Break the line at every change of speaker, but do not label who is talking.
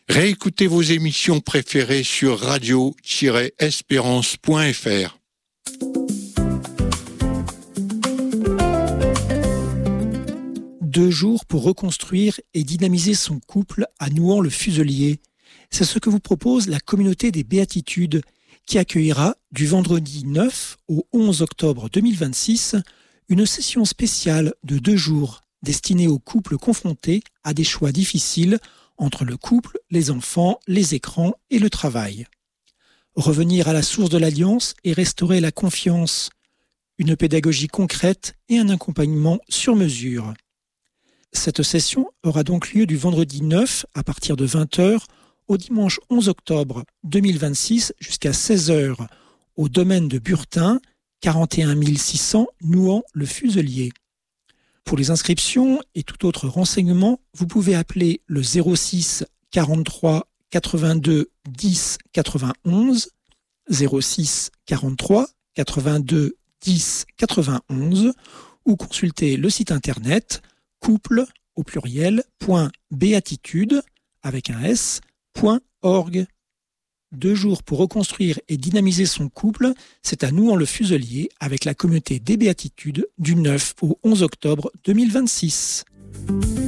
Réécoutez vos émissions préférées sur radio-espérance.fr.
2 jours pour reconstruire et dynamiser son couple à Nouan-le-Fuselier. C'est ce que vous propose la communauté des Béatitudes, qui accueillera du vendredi 9 au 11 octobre 2026 une session spéciale de 2 jours destinée aux couples confrontés à des choix difficiles entre le couple, les enfants, les écrans et le travail. Revenir à la source de l'alliance et restaurer la confiance, une pédagogie concrète et un accompagnement sur mesure. Cette session aura donc lieu du vendredi 9 à partir de 20h au dimanche 11 octobre 2026 jusqu'à 16h au domaine de Burtin, 41 600 Nouan-le-Fuselier. Pour les inscriptions et tout autre renseignement, vous pouvez appeler le 06 43 82 10 91, 06 43 82 10 91 ou consulter le site internet couple au pluriel .béatitude avec un s.org. 2 jours pour reconstruire et dynamiser son couple, c'est à Nouan-le-Fuselier avec la communauté des Béatitudes du 9 au 11 octobre 2026.